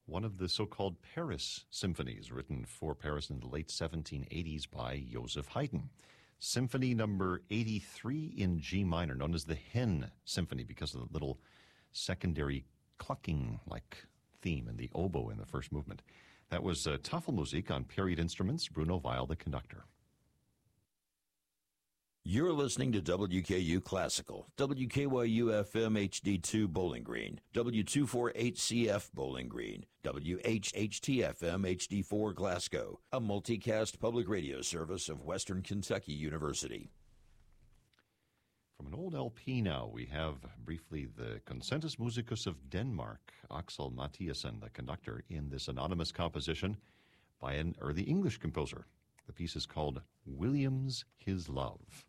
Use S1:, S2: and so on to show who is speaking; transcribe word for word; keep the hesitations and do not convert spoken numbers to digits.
S1: one of the so-called Paris symphonies, written for Paris in the late seventeen eighties by Joseph Haydn. Symphony number eighty-three in G minor, known as the Hen Symphony because of the little secondary clucking-like theme in the oboe in the first movement. That was uh, Tafelmusik on period instruments, Bruno Weil, the conductor.
S2: You're listening to W K U Classical, W K Y U F M H D two Bowling Green, W two forty-eight C F Bowling Green, W H H T F M H D four Glasgow, a multicast public radio service of Western Kentucky University.
S1: From an old L P now, we have briefly the Concertus Musicus of Denmark, Axel Mathiasen, the conductor, in this anonymous composition by an early English composer. The piece is called William's His Love.